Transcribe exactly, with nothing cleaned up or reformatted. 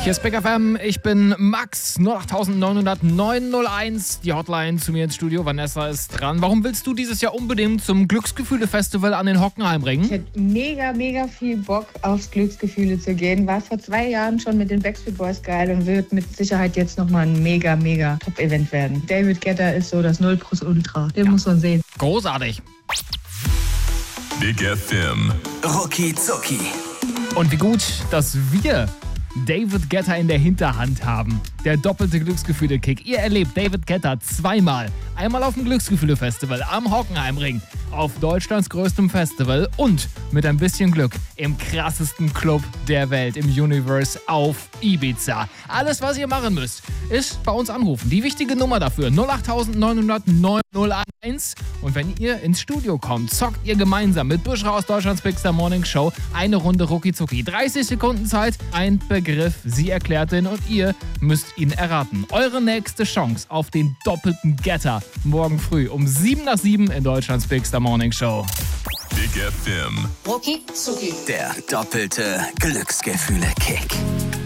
Hier ist Big F M, ich bin Max, null acht neun null null neun null eins, die Hotline zu mir ins Studio. Vanessa ist dran. Warum willst du dieses Jahr unbedingt zum Glücksgefühle-Festival an den Hockenheimring? Ich hätte mega, mega viel Bock aufs Glücksgefühle zu gehen. War vor zwei Jahren schon mit den Backstreet Boys geil und wird mit Sicherheit jetzt nochmal ein mega, mega Top-Event werden. David Guetta ist so das Null plus Ultra. Den ja. muss man sehen. Großartig. Big F M. Rucki Zucki. Und wie gut, dass wir David Guetta in der Hinterhand haben. Der doppelte Glücksgefühle-Kick. Ihr erlebt David Guetta zweimal. Einmal auf dem Glücksgefühle-Festival am Hockenheimring, auf Deutschlands größtem Festival und mit ein bisschen Glück im krassesten Club der Welt, im Universe auf Ibiza. Alles, was ihr machen müsst, ist bei uns anrufen. Die wichtige Nummer dafür, null acht neun null null neun null eins. Und wenn ihr ins Studio kommt, zockt ihr gemeinsam mit Buschra aus Deutschlands Big Star Morning Show eine Runde Rucki Zucki. dreißig Sekunden Zeit, ein Begriff, sie erklärt den und ihr müsst ihn erraten. Eure nächste Chance auf den doppelten Getter morgen früh um sieben nach sieben in Deutschlands Big Star Morning Show. Big F M. Rucki Zucki. Der doppelte Glücksgefühle-Kick.